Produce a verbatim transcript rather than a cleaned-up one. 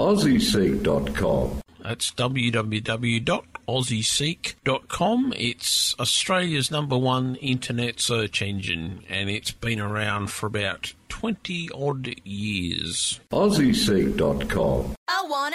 aussie seek dot com. That's w w w dot aussie seek dot com. It's Australia's number one internet search engine, and it's been around for about twenty odd years. aussie seek dot com. I want